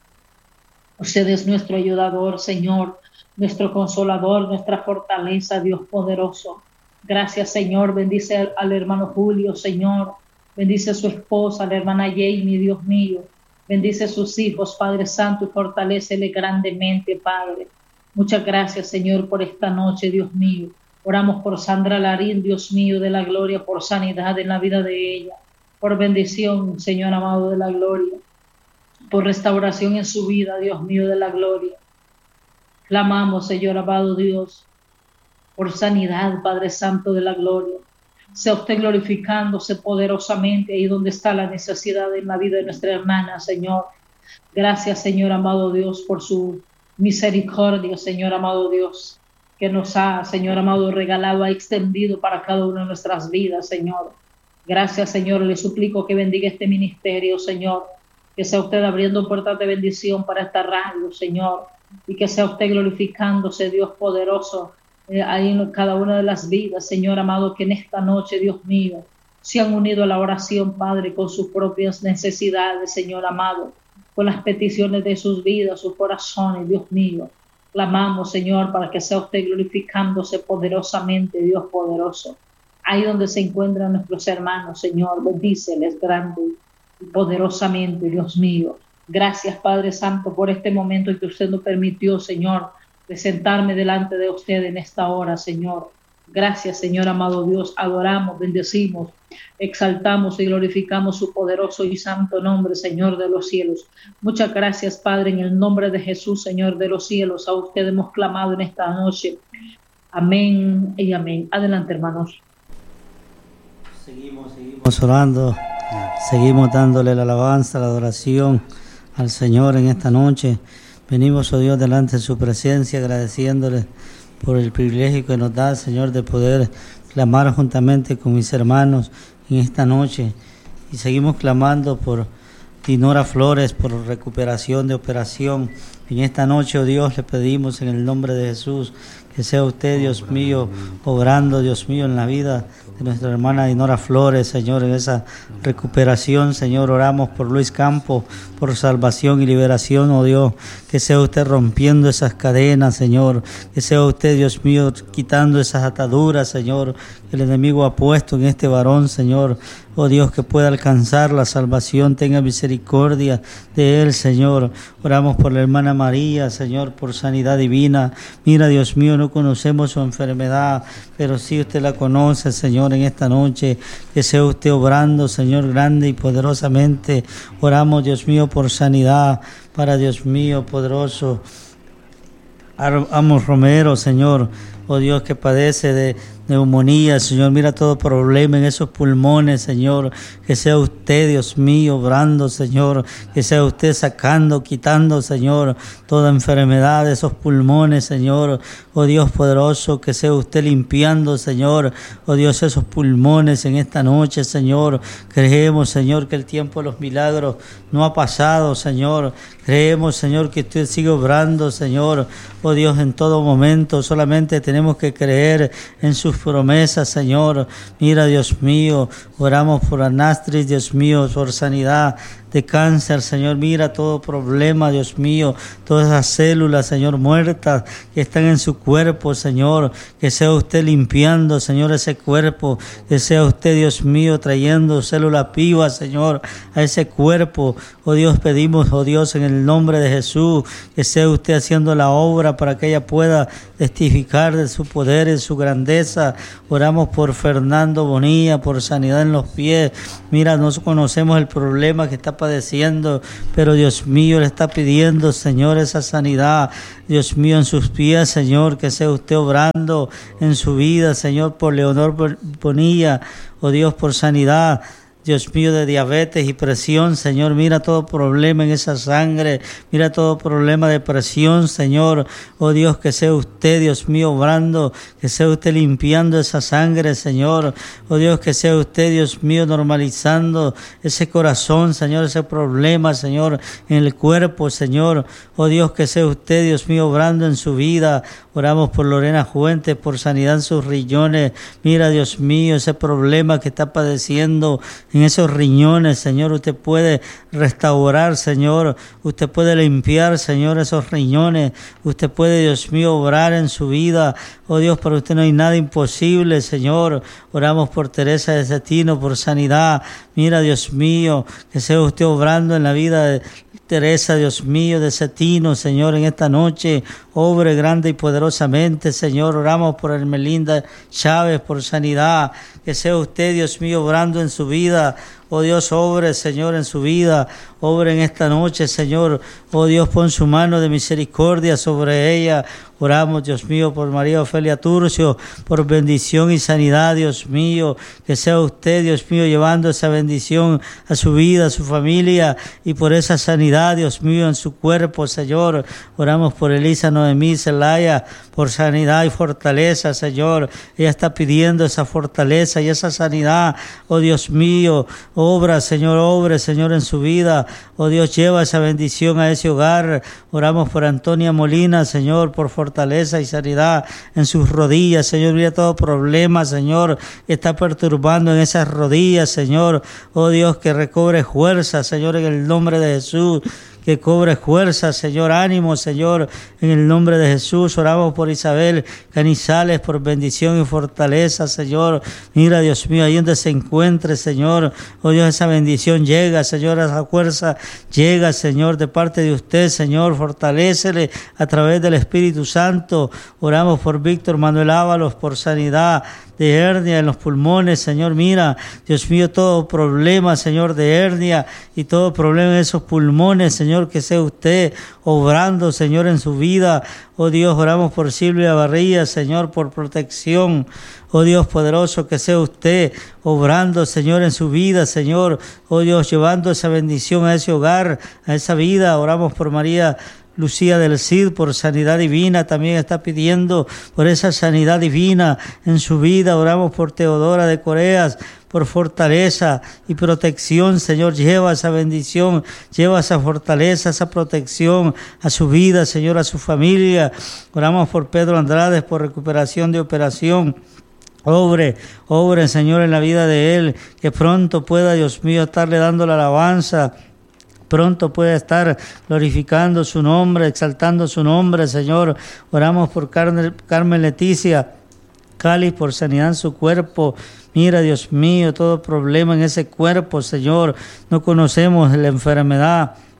Speaker 3: Usted es nuestro ayudador, Señor, nuestro consolador, nuestra fortaleza, Dios poderoso. Gracias, Señor. Bendice al, al hermano Julio, Señor. Bendice a su esposa, la hermana Jamie, Dios mío. Bendice a sus hijos, Padre Santo, y fortalécele grandemente, Padre. Muchas gracias, Señor, por esta noche, Dios mío. Oramos por Sandra Larín, Dios mío, de la gloria, por sanidad en la vida de ella. Por bendición, Señor amado de la gloria. Por restauración en su vida, Dios mío, de la gloria. Clamamos, Señor amado Dios, por sanidad, Padre Santo de la gloria. Sea usted glorificándose poderosamente ahí donde está la necesidad en la vida de nuestra hermana, Señor. Gracias, Señor amado Dios, por su misericordia, Señor amado Dios, que nos ha, Señor amado, regalado, ha extendido para cada una de nuestras vidas, Señor. Gracias, Señor. Le suplico que bendiga este ministerio, Señor. Que sea usted abriendo puertas de bendición para esta radio, Señor. Y que sea usted glorificándose, Dios poderoso, Eh, ahí en cada una de las vidas, Señor amado, que en esta noche, Dios mío, se han unido a la oración, Padre, con sus propias necesidades, Señor amado, con las peticiones de sus vidas, sus corazones, Dios mío. Clamamos, Señor, para que sea usted glorificándose poderosamente, Dios poderoso. Ahí donde se encuentran nuestros hermanos, Señor, bendíceles grande y poderosamente, Dios mío. Gracias, Padre Santo, por este momento en que usted nos permitió, Señor, presentarme delante de usted en esta hora, Señor. Gracias, Señor amado Dios. Adoramos, bendecimos, exaltamos y glorificamos su poderoso y santo nombre, Señor de los cielos. Muchas gracias, Padre, en el nombre de Jesús, Señor de los cielos. A usted hemos clamado en esta noche. Amén y amén. Adelante, hermanos.
Speaker 4: Seguimos, seguimos orando, seguimos dándole la alabanza, la adoración al Señor en esta noche. Venimos, oh Dios, delante de su presencia, agradeciéndole por el privilegio que nos da, Señor, de poder clamar juntamente con mis hermanos en esta noche. Y seguimos clamando por Dinora Flores, por recuperación de operación. En esta noche, oh Dios, le pedimos en el nombre de Jesús que sea usted, Dios mío, obrando, Dios mío, en la vida de nuestra hermana Dinora Flores, Señor, en esa recuperación, Señor. Oramos por Luis Campos, por salvación y liberación, oh Dios, que sea usted rompiendo esas cadenas, Señor, que sea usted, Dios mío, quitando esas ataduras, Señor, que el enemigo ha puesto en este varón, Señor. Oh Dios, que pueda alcanzar la salvación, tenga misericordia de él, Señor. Oramos por la hermana María, Señor, por sanidad divina. Mira, Dios mío, no conocemos su enfermedad, pero sí usted la conoce, Señor. Señor, en esta noche, que sea usted obrando, Señor, grande y poderosamente. Oramos, Dios mío, por sanidad, para Dios mío, poderoso Amos Romero, Señor, oh Dios, que padece de neumonía, Señor, mira todo problema en esos pulmones, Señor, que sea usted, Dios mío, obrando, Señor, que sea usted sacando, quitando, Señor, toda enfermedad de esos pulmones, Señor, oh Dios poderoso, que sea usted limpiando, Señor, oh Dios, esos pulmones en esta noche, Señor. Creemos, Señor, que el tiempo de los milagros no ha pasado, Señor. Creemos, Señor, que usted sigue obrando, Señor, oh Dios, en todo momento. Solamente tenemos que creer en sus promesas, Señor. Mira, Dios mío, oramos por Anastris, Dios mío, por sanidad de cáncer, Señor. Mira todo problema, Dios mío, todas esas células, Señor, muertas que están en su cuerpo, Señor. Que sea usted limpiando, Señor, ese cuerpo. Que sea usted, Dios mío, trayendo células vivas, Señor, a ese cuerpo. Oh Dios, pedimos, oh Dios, en el nombre de Jesús, que sea usted haciendo la obra para que ella pueda testificar de su poder y su grandeza. Oramos por Fernando Bonilla, por sanidad en los pies. Mira, no conocemos el problema que está padeciendo, pero Dios mío, le está pidiendo, Señor, esa sanidad, Dios mío, en sus pies, Señor, que sea usted obrando en su vida, Señor, por Leonor Bonilla, oh Dios, por sanidad, Dios mío, de diabetes y presión, Señor. Mira todo problema en esa sangre. Mira todo problema de presión, Señor. Oh Dios, que sea usted, Dios mío, obrando. Que sea usted limpiando esa sangre, Señor. Oh Dios, que sea usted, Dios mío, normalizando ese corazón, Señor, ese problema, Señor, en el cuerpo, Señor. Oh Dios, que sea usted, Dios mío, obrando en su vida. Oramos por Lorena Fuentes, por sanidad en sus riñones. Mira, Dios mío, ese problema que está padeciendo en esos riñones, Señor. Usted puede restaurar, Señor. Usted puede limpiar, Señor, esos riñones. Usted puede, Dios mío, obrar en su vida. Oh Dios, para usted no hay nada imposible, Señor. Oramos por Teresa de Cetino, por sanidad. Mira, Dios mío, que sea usted obrando en la vida de Teresa, Dios mío, de Cetino, Señor, en esta noche. Obre grande y poderosamente, Señor. Oramos por Hermelinda Chávez, por sanidad. Que sea usted, Dios mío, obrando en su vida. Oh Dios, obre, Señor, en su vida. Obre en esta noche, Señor. Oh Dios, pon su mano de misericordia sobre ella. Oramos, Dios mío, por María Ofelia Turcio, por bendición y sanidad, Dios mío. Que sea usted, Dios mío, llevando esa bendición a su vida, a su familia, y por esa sanidad, Dios mío, en su cuerpo, Señor. Oramos por Elisa Noemí Zelaya, por sanidad y fortaleza, Señor. Ella está pidiendo esa fortaleza y esa sanidad. Oh Dios mío, obra, Señor, obre, Señor, en su vida. Oh Dios, lleva esa bendición a ese hogar. Oramos por Antonia Molina, Señor, por fortaleza y sanidad en sus rodillas, Señor. Mira todo problema, Señor, que está perturbando en esas rodillas, Señor. Oh Dios, que recobre fuerza, Señor, en el nombre de Jesús. Que cobre fuerza, Señor, ánimo, Señor, en el nombre de Jesús. Oramos por Isabel Canizales, por bendición y fortaleza, Señor. Mira, Dios mío, ahí donde se encuentre, Señor. Oh Dios, esa bendición llega, Señor, esa fuerza llega, Señor, de parte de usted, Señor. Fortalécele a través del Espíritu Santo. Oramos por Víctor Manuel Ábalos, por sanidad de hernia en los pulmones, Señor. Mira, Dios mío, todo problema, Señor, de hernia y todo problema en esos pulmones, Señor, que sea usted obrando, Señor, en su vida. Oh Dios, oramos por Silvia Barría, Señor, por protección. Oh Dios poderoso, que sea usted obrando, Señor, en su vida, Señor. Oh Dios, llevando esa bendición a ese hogar, a esa vida. Oramos por María Lucía del Cid, por sanidad divina, también está pidiendo por esa sanidad divina en su vida. Oramos por Teodora de Coreas, por fortaleza y protección, Señor. Lleva esa bendición, lleva esa fortaleza, esa protección a su vida, Señor, a su familia. Oramos por Pedro Andrade, por recuperación de operación. Obre, obre, Señor, en la vida de él, que pronto pueda, Dios mío, estarle dando la alabanza. Pronto puede estar glorificando su nombre, exaltando su nombre, Señor. Oramos por Carmen, Carmen Leticia Cali, por sanidad en su cuerpo. Mira, Dios mío, todo problema en ese cuerpo, Señor. No conocemos la enfermedad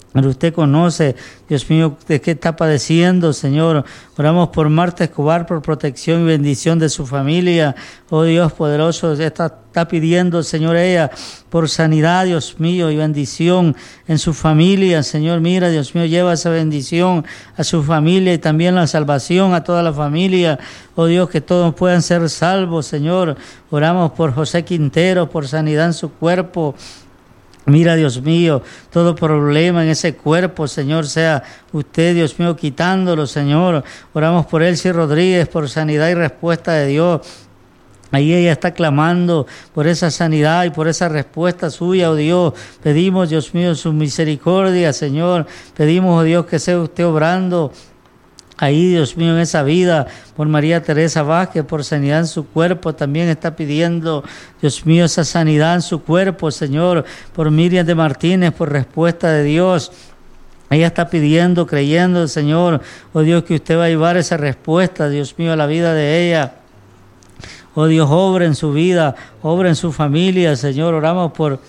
Speaker 4: Pero usted conoce, Dios mío, de qué está padeciendo, Señor. Oramos por Marta Escobar, por protección y bendición de su familia. Oh Dios poderoso, está, está pidiendo, Señor, ella por sanidad, Dios mío, y bendición en su familia. Señor, mira, Dios mío, lleva esa bendición a su familia y también la salvación a toda la familia. Oh Dios, que todos puedan ser salvos, Señor. Oramos por José Quintero, por sanidad en su cuerpo. Mira, Dios mío, todo problema en ese cuerpo, Señor, sea usted, Dios mío, quitándolo, Señor. Oramos por Elsie Rodríguez, por sanidad y respuesta de Dios. Ahí ella está clamando por esa sanidad y por esa respuesta suya, oh Dios. Pedimos, Dios mío, su misericordia, Señor. Pedimos, oh Dios, que sea usted obrando ahí, Dios mío, en esa vida, por María Teresa Vázquez, por sanidad en su cuerpo, también está pidiendo, Dios mío, esa sanidad en su cuerpo, Señor, por Miriam de Martínez, por respuesta de Dios. Ella está pidiendo, creyendo, Señor, oh Dios, que usted va a llevar esa respuesta, Dios mío, a la vida de ella. Oh Dios, obra en su vida, obra en su familia, Señor. Oramos por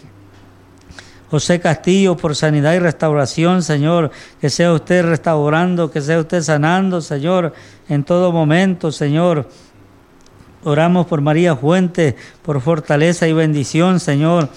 Speaker 4: José Castillo, por sanidad y restauración, Señor, que sea usted restaurando, que sea usted sanando, Señor, en todo momento, Señor. Oramos por María Fuente, por fortaleza y bendición, Señor.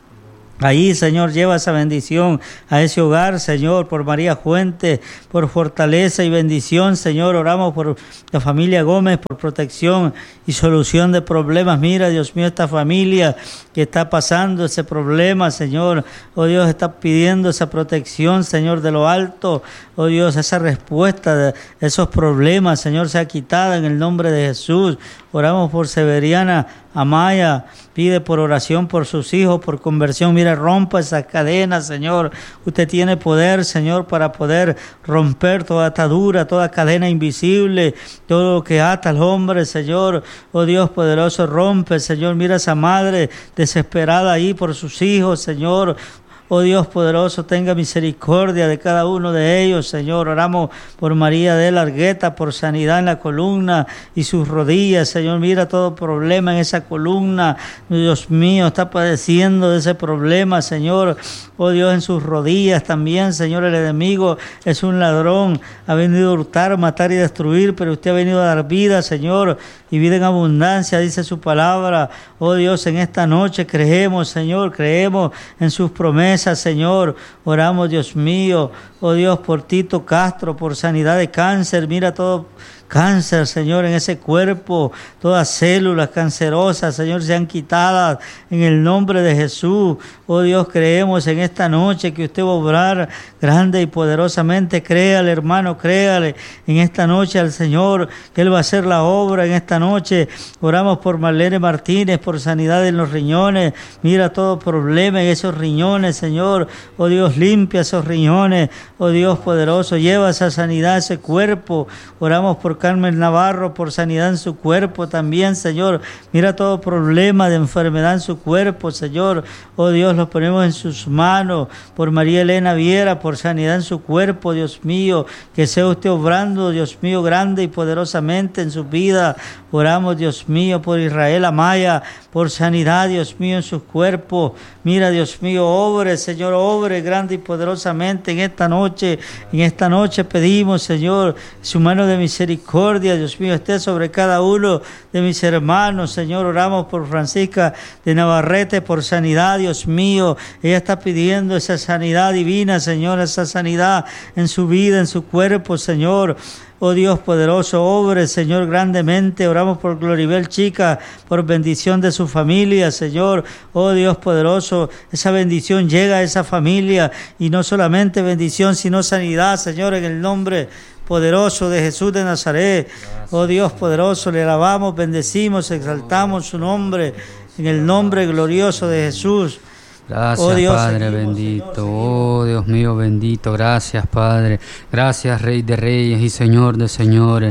Speaker 4: Ahí, Señor, lleva esa bendición a ese hogar, Señor, por María Fuente, por fortaleza y bendición, Señor. Oramos por la familia Gómez, por protección y solución de problemas. Mira, Dios mío, esta familia que está pasando ese problema, Señor. Oh Dios, está pidiendo esa protección, Señor, de lo alto. Oh Dios, esa respuesta de esos problemas, Señor, sea quitada en el nombre de Jesús. Oramos por Severiana Amaya, pide por oración por sus hijos, por conversión. Mira, rompa esas cadenas, Señor. Usted tiene poder, Señor, para poder romper toda atadura, toda cadena invisible, todo lo que ata al hombre, Señor. Oh Dios poderoso, rompe, Señor. Mira esa madre desesperada ahí por sus hijos, Señor. Oh Dios poderoso, tenga misericordia de cada uno de ellos, Señor. Oramos por María de Largueta, por sanidad en la columna y sus rodillas, Señor. Mira todo problema en esa columna. Dios mío, está padeciendo de ese problema, Señor. Oh Dios, en sus rodillas también, Señor. El enemigo es un ladrón. Ha venido a hurtar, matar y destruir, pero usted ha venido a dar vida, Señor, y vida en abundancia, dice su palabra. Oh Dios, en esta noche creemos, Señor, creemos en sus promesas, Señor. Oramos, Dios mío, oh Dios, por Tito Castro, por sanidad de cáncer. Mira todo cáncer, Señor, en ese cuerpo, todas células cancerosas, Señor, sean quitadas en el nombre de Jesús. Oh Dios, creemos en esta noche que usted va a obrar grande y poderosamente. Créale, hermano, créale en esta noche al Señor, que Él va a hacer la obra en esta noche. Oramos por Marlene Martínez, por sanidad en los riñones. Mira todo problema en esos riñones, Señor. Oh Dios, limpia esos riñones. Oh Dios poderoso, lleva esa sanidad a ese cuerpo. Oramos por Carmen Navarro, por sanidad en su cuerpo también, Señor. Mira todo problema de enfermedad en su cuerpo, Señor. Oh Dios, los ponemos en sus manos. Por María Elena Viera, por sanidad en su cuerpo, Dios mío. Que sea usted obrando, Dios mío, grande y poderosamente en su vida. Oramos, Dios mío, por Israel Amaya, por sanidad, Dios mío, en sus cuerpos. Mira, Dios mío, obre, Señor, obre grande y poderosamente en esta noche. En esta noche pedimos, Señor, su mano de misericordia, Dios mío, esté sobre cada uno de mis hermanos, Señor. Oramos por Francisca de Navarrete, por sanidad, Dios mío. Ella está pidiendo esa sanidad divina, Señor, esa sanidad en su vida, en su cuerpo, Señor. Oh Dios poderoso, obre, Señor, grandemente. Oramos por Gloribel Chica, por bendición de su familia, Señor. Oh Dios poderoso, esa bendición llega a esa familia. Y no solamente bendición, sino sanidad, Señor, en el nombre poderoso de Jesús de Nazaret. Oh Dios poderoso, le alabamos, bendecimos, exaltamos su nombre, en el nombre glorioso de Jesús.
Speaker 1: Gracias, oh Dios, Padre seguimos, bendito, Señor, oh Dios mío bendito, gracias Padre, gracias Rey de Reyes y Señor de Señores.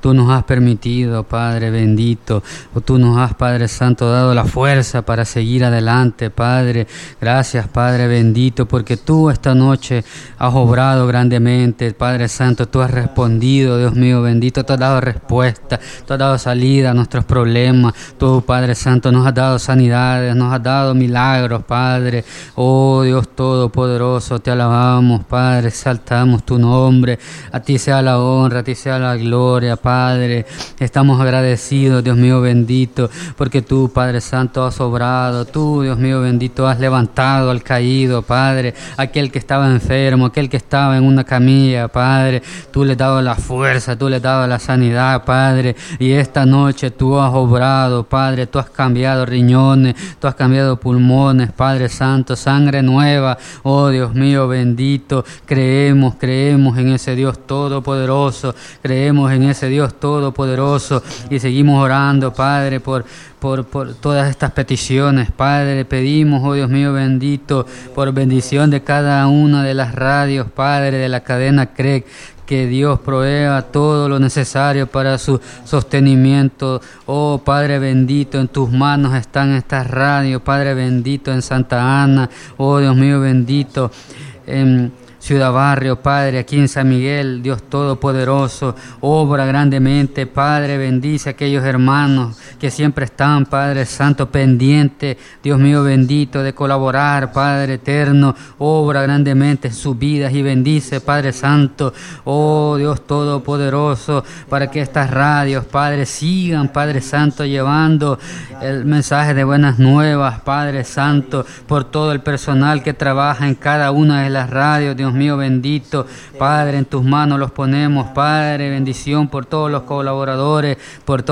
Speaker 1: tú nos has permitido, Padre bendito, tú nos has, Padre Santo, dado la fuerza para seguir adelante, Padre. Gracias, Padre bendito, porque tú esta noche has obrado grandemente, Padre Santo, tú has respondido, Dios mío bendito, tú has dado respuesta, tú has dado salida a nuestros problemas, tú, Padre Santo, nos has dado sanidades, nos has dado milagros, Padre. Oh Dios Todopoderoso, te alabamos, Padre, exaltamos tu nombre, a ti sea la honra, a ti sea la gloria, Padre. Estamos agradecidos, Dios mío bendito, porque tú, Padre Santo, has obrado, tú, Dios mío bendito, has levantado al caído, Padre, aquel que estaba enfermo, aquel que estaba en una camilla, Padre, tú le has dado la fuerza, tú le has dado la sanidad, Padre, y esta noche tú has obrado, Padre, tú has cambiado riñones, tú has cambiado pulmones, Padre Santo, sangre nueva, oh Dios mío bendito, creemos, creemos en ese Dios todopoderoso, creemos en ese Dios todopoderoso y seguimos orando, Padre, por Por, por todas estas peticiones, Padre. Pedimos, oh Dios mío bendito, por bendición de cada una de las radios, Padre, de la cadena C R E C, que Dios provea todo lo necesario para su sostenimiento. Oh Padre bendito, en tus manos están estas radios, Padre bendito, en Santa Ana, oh Dios mío bendito, en Ciudad Barrio, Padre, aquí en San Miguel, Dios Todopoderoso, obra grandemente, Padre, bendice a aquellos hermanos que siempre están, Padre Santo, pendiente, Dios mío bendito, de colaborar, Padre eterno, obra grandemente en sus vidas y bendice, Padre Santo, oh Dios Todopoderoso, para que estas radios, Padre, sigan, Padre Santo, llevando el mensaje de buenas nuevas, Padre Santo, por todo el personal que trabaja en cada una de las radios, Dios mío bendito, Padre, en tus manos los ponemos, Padre, bendición por todos los colaboradores, por todos